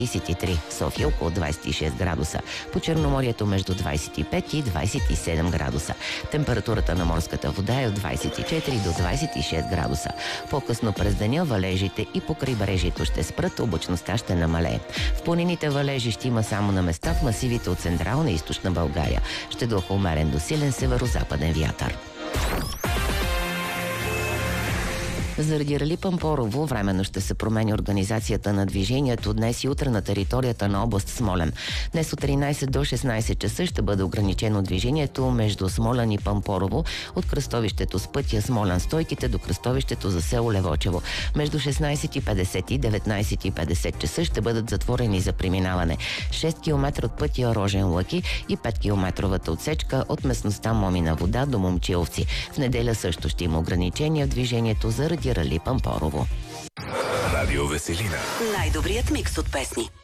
33, София около 26 градуса. По Черноморието между 25 и 27 градуса. Температурата на морската вода е от 24 до 26 градуса. По-късно през деня валежите и по крайбрежието ще спрат, облачността ще намалее. В планините валежи ще има само на места в масивите от Централна и Източна България. Ще духа умерен до силен северо-западен вятър. Заради рали Пампорово временно ще се промени организацията на движението днес и утре на територията на област Смолян. Днес от 13 до 16 часа ще бъде ограничено движението между Смолян и Пампорово от кръстовището с пътя Смолян-Стойките до кръстовището за село Левочево. Между 16:50 и 19:50 часа ще бъдат затворени за преминаване 6 км от пътя Рожен-Лъки и 5 километровата отсечка от местността Момина вода до Момчиловци. В неделя също ще има ограничения в движението заради рали Пампорово. Радио Веселина. Най-добрият микс от песни.